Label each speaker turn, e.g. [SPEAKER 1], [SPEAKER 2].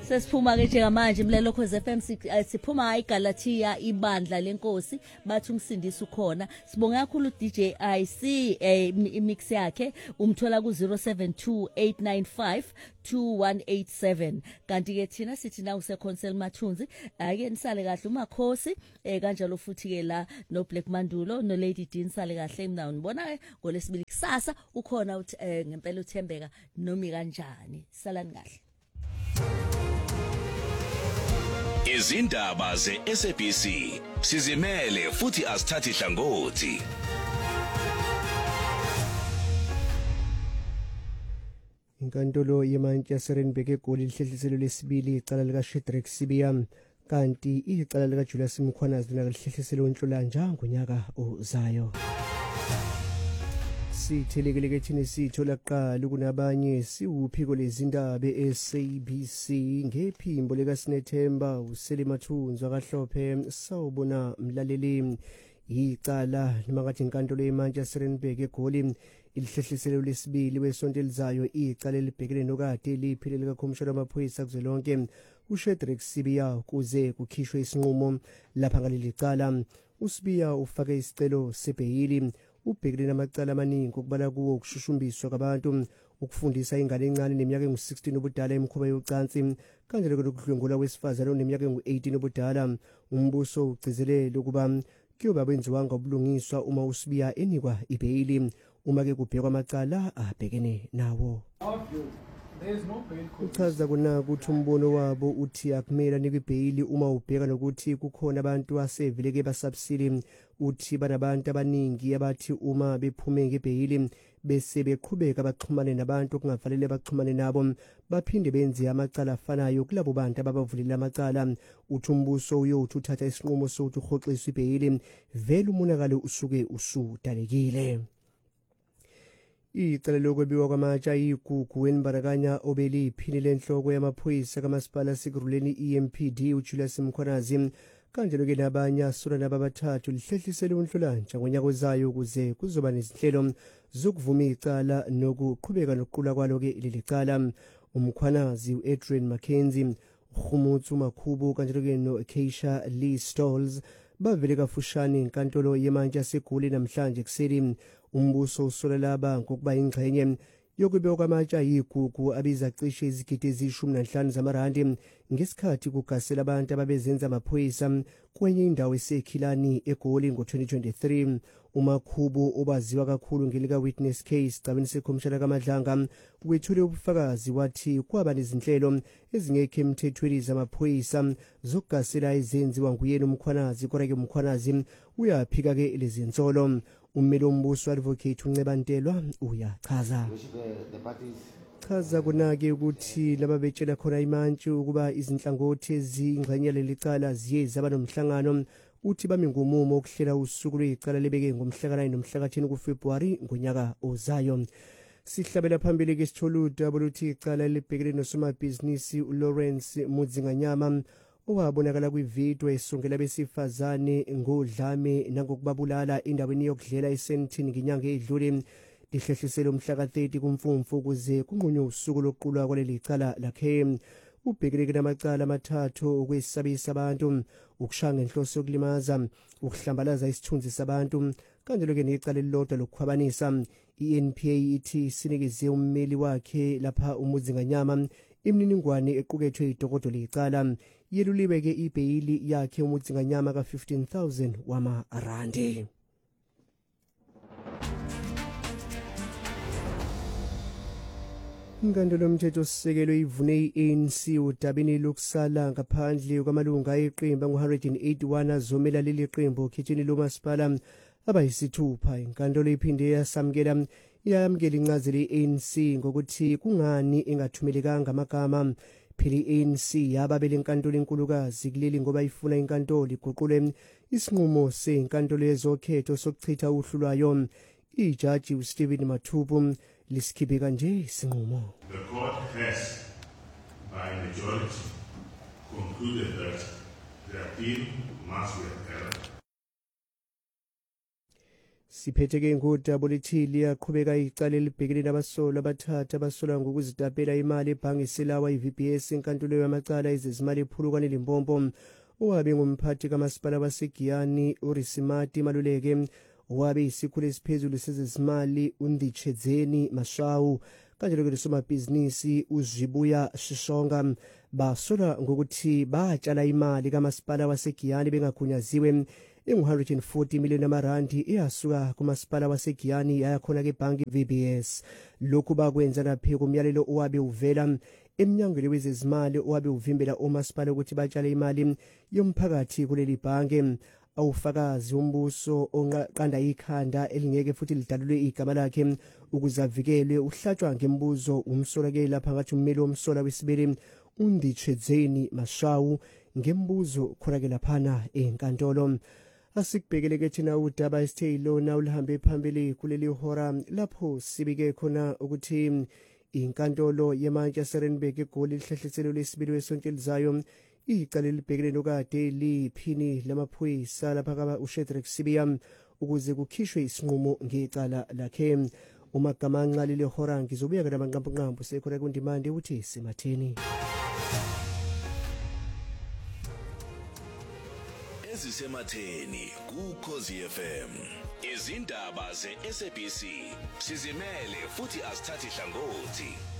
[SPEAKER 1] Sesiphuma ke njengamanje Mlelo Khoze FM siphuma eGalatia ibandla lenkosi bathi umsindisi ukhona. Sibonga kakhulu DJ IC imix yakhe umthola ku 0728952187 kanti ke thina sithi na usekhonsel Mathunzi ake nisale kahle uMakhosi kanjalo futhi ke la no Black Mandulo no Lady Dean sale kahle mina ngibona ngolesibili kusasa ukhona ngempela uThembeka nomi kanjani salani kahle.
[SPEAKER 2] Izindaba ze-SABC sizimele futhi asithathi hlangothi.
[SPEAKER 3] Inkantolo yeManchester Rugby egoli lihlehliselo lesibili icala lika Shedrack Sibiya kanti icala lika Julius Mkhwanazi lina lihlehliselo wenhlolanja ngonyaka ozayo. Sithelekele thini sithola kuqala kunabanye siwuphiko lezindaba eSABC ngephimbo lika Sinethemba uSeli Mathunzi akahlophe sawubona mlaleli icala noma ngathi inkantolo yeManchester Rugby egoli ilihlehliselo lesibili wesonto elizayo icala libhekene nokade liphile lika Khomishana wamaphoyisa kuzwelonke uShedrack Sibiya kuze kukhishwe isinqumo lapha ngaleli cala. uSibiya ufake isicelo sebheyili ubhekile namacala amaningi ukubala kuwo ukushushumbiswa kwabantu ukufundisa ingane encane neminyaka engu-16 ubudala emkhuba yocansi kanjalo lokudlwengula wesifazane oneminyaka engu-18 ubudala. Umbuso ugcizelele ukuba kuyoba benziwanga ubulungiswa uma uSibiya enikwa ibheyili uma ke kubhekwa amacala abhekene nawo. Uchaza kona ukuthi umbono wabo uthi akumele anikwe ibheyili uma ubheka nokuthi kukhona abantu asevileke basabsili uthi banabantu abaningi abathi uma bephume ngebheyili bese beqhubeka baxhumane nabantu kungafanele baxhumane nabo baphinde benze amacala afanayo kulabo bantu ababavulela amacala. Uthi umbuso uyothi uthatha isinqumo sokuthi uhoxiswe ibheyili vele umonakalo usuke usudalekile. Icala lokwebiwa kwamatsha igugu enibandakanya obeliphini lenhloko yamaphoyisa kamasipala Sigruleni EMPD uJulius Mkhwanazi kanjalo ke nabanye asura nababathathu lihlehlisele unhlolanja ngonyaka ozayo ukuze kuzoba nezinhlelo zokuvuma icala nokuqhubeka nokuqula kwalo ke leli cala. Umkhwanazi uAdrian Mackenzie uHumutsu Makhubu kanjalo ke noKeisha Lee Stalls bavele kafushane inkantolo yemantshi yaseGoli namhlanje kuseni. Umbuso usola laba ngokuba ingxenye yokubekwa kwamatsha yigugu abiza cishe izigidi ezi-15 zamarandi ngesikhathi kugasela abantu ababezenza amaphoyisa kwenye indawo esekhilani eGoli ngo-2023. uMakhubu obaziwa kakhulu ngelika witness case cabeni sekhomishana kaMadlanga wethule ubufakazi wathi kwaba nezinhlelo ezingekho emthethweni zamaphoyisa zokugasela izenziwa nguyena uMkhwanazi kodwa ke uMkhwanazi uyaphika ke lezi nsolo. Ummeli wombuso advocate uNcebantelwa uyachaza chaza kunake ukuthi laba betshela khona imantshi ukuba izinhlangothi ezingxenye leli cala ziye zaba nomhlangano uthi bami ngumumo okuhlela usuku lwecala lebeke ngomhla ka9 nomhla ka10 kuFebruary ngonyaka ozayo. Sihlabela phambili ke sitholuda boluthi icala libhekele nosomabhizinisi uLawrence Mudzinganyama owabonakala kwivideo esongela besifazane ngodlame nangokubabulala endaweni yokudlela eSentin ngenyanga edlule. Lihlehlisele umhla ka30 kuMfumfu ukuze kunqunywe usuku lokuqulwa kwaleli cala lakhe. Ubhekile namacala amathathu okwesabisa abantu ukushanga inhloso yokulimaza ukuhlambalaza isithunzi sabantu kanjalo ke necala elilodwa lokukhwabanisa. iNPA ithi sinikeze ummeli wakhe lapha uMudzinganyama imininingwane equkethwe idokodo lecala yeluliwe ke ibheyili yakhe uMudzinganyama ka15,000 wamarandi. Inkantolo yomthetho sisekelo ivune iANC udabini lokusala ngaphandle kwamalunga eqembu ngu181 azomela leli qembu okhethweni lomasipala abayisithupha. Inkantolo iphinde yamukela incazelo yeANC ngokuthi kungani engathumelekanga amagama. Phela iANC yababele inkantolo enkulukazi kuleli ngoba ifuna inkantolo iguqule isinqumo senkantolo yezokhetho sokuchitha uhlu lwayo. Ijaji uStephen Mathubu lisikhiphe kanje isinqumo.
[SPEAKER 4] The court has by majority concluded that the appeal must be upheld.
[SPEAKER 3] Siphethe ke ngodaba olithili yaqhubeka icala elibhekene nabasolwa abathathu abasolwa ngokuzitapela imali ebhange Silawa iVBS enkantolo yamacala ezezimali ephulukwane Limpopo. Owabe ngumphathi kamasipala waseGiyani uRisimati Maluleke, owabe isikhulu esiphezulu sezezimali uNdichedzeni Mashawu, kanjalo ke somabhizinisi uZibuya Shishonga basolwa ngokuthi batshala imali kamasipala waseGiyani bengagunyaziwe engu-140 million amarandi eyasuka kumasipala waseGiyani yayakhona ke bhanki VBS. Lokhu bakwenza laphe kumyalelo owabe uvela emnyangweni wezezimali owabe uvimbela omasipala ukuthi batshale imali yomphakathi kuleli bhanke. Awufakazi wombuso onqanda ikhanda elingeke futhi lidalulwe igama lakhe ukuze avikelwe uhlatshwa ngembuzo umsola ke lapha ngathi ummeli womsola wesibili uNdichedzeni Mashawu ngembuzo khona ke laphana enkantolo. Asikubhekele ke thina udaba esithe ilona ulihambe phambili kuleli hora lapho sibike khona ukuthi inkantolo yeManchester Randburg eGoli lihlehliselo lesibili wesonto elizayo icala libhekene nokade liphini lamaphoyisa lapha ka uShedrack Sibiya ukuze kukhishwe isinqumo ngecala lakhe. Umagama anqali lehora ngizobuya ke namanqampunqampu sekhona kundimande uthi simatheni.
[SPEAKER 2] Ezisematheni kuKhosi FM. Izindaba zeSABC sizimele futhi asithathi hlangothi.